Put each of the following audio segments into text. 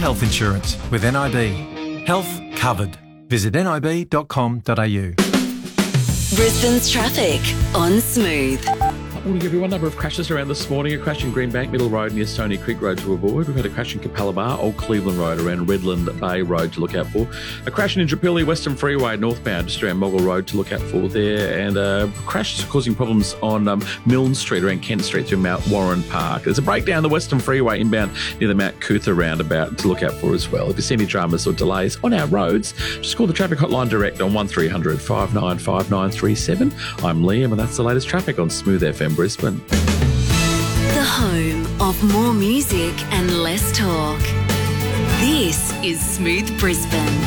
health insurance with NIB. Health covered. Visit nib.com.au. Brisbane's traffic on Smooth. Morning everyone. Number of crashes around this morning. A crash in Greenbank Middle Road near Stony Creek Road to avoid. We've had a crash in Capalaba, Old Cleveland Road around Redland Bay Road to look out for. A crash in Indooroopilly Western Freeway northbound just around Moggle Road to look out for there. And crashes causing problems on Milne Street around Kent Street through Mount Warren Park. There's a breakdown on the Western Freeway inbound near the Mount Cootha roundabout to look out for as well. If you see any dramas or delays on our roads, just call the traffic hotline direct on 1300 595937. I'm Liam and that's the latest traffic on Smooth FM Brisbane. The home of more music and less talk. This is Smooth Brisbane.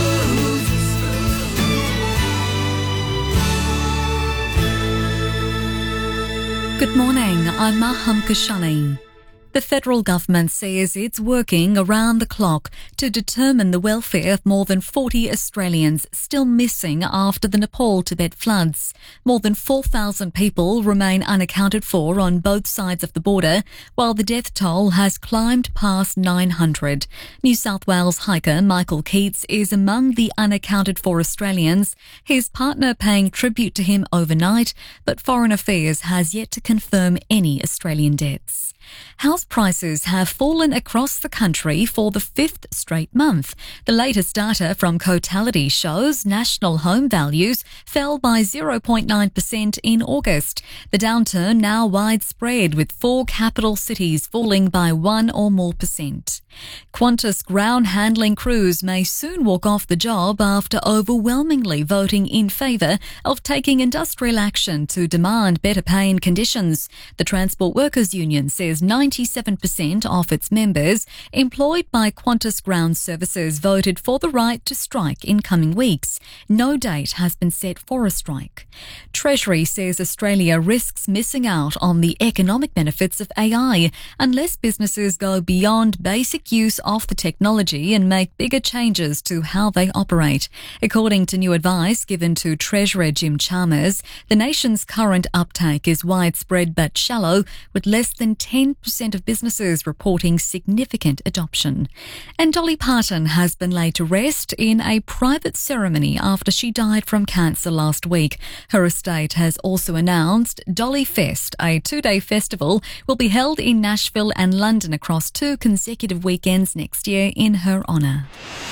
Good morning, I'm Maham Kashani. The federal government says it's working around the clock to determine the welfare of more than 40 Australians still missing after the Nepal-Tibet floods. More than 4,000 people remain unaccounted for on both sides of the border, while the death toll has climbed past 900. New South Wales hiker Michael Keats is among the unaccounted for Australians, his partner paying tribute to him overnight, but Foreign Affairs has yet to confirm any Australian deaths. House prices have fallen across the country for the fifth straight month. The latest data from Cotality shows national home values fell by 0.9% in August. The downturn now widespread, with 4 capital cities falling by 1 or more percent. Qantas ground handling crews may soon walk off the job after overwhelmingly voting in favour of taking industrial action to demand better pay and conditions. The Transport Workers Union says 97% of its members employed by Qantas Ground Services voted for the right to strike in coming weeks. No date has been set for a strike. Treasury says Australia risks missing out on the economic benefits of AI unless businesses go beyond basic use of the technology and make bigger changes to how they operate. According to new advice given to Treasurer Jim Chalmers, the nation's current uptake is widespread but shallow, with less than 10% of businesses reporting significant adoption. And Dolly Parton has been laid to rest in a private ceremony after she died from cancer last week. Her estate has also announced Dolly Fest, a 2-day festival, will be held in Nashville and London across 2 consecutive weekends next year in her honour.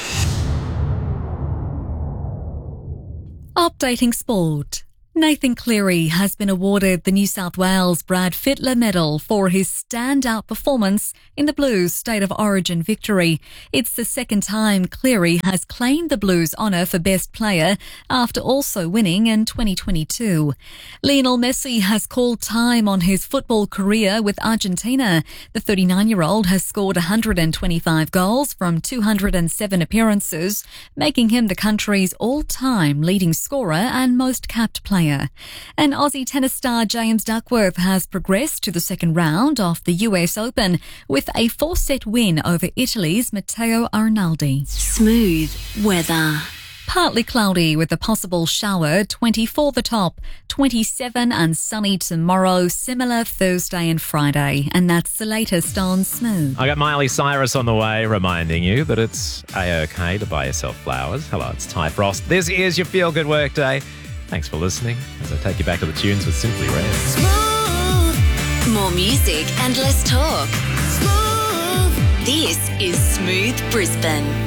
Updating sport. Nathan Cleary has been awarded the New South Wales Brad Fittler Medal for his standout performance in the Blues State of Origin victory. It's the second time Cleary has claimed the Blues honour for Best Player after also winning in 2022. Lionel Messi has called time on his football career with Argentina. The 39-year-old has scored 125 goals from 207 appearances, making him the country's all-time leading scorer and most capped player. And Aussie tennis star James Duckworth has progressed to the second round of the US Open with a 4-set win over Italy's Matteo Arnaldi. Smooth weather. Partly cloudy with a possible shower, 24 the top, 27 and sunny tomorrow, similar Thursday and Friday. And that's the latest on Smooth. I got Miley Cyrus on the way, reminding you that it's A-OK to buy yourself flowers. Hello, it's Ty Frost. This is your Feel Good Workday. Thanks for listening as I take you back to the tunes with Simply Red. Smooth. More music and less talk. Smooth. This is Smooth Brisbane.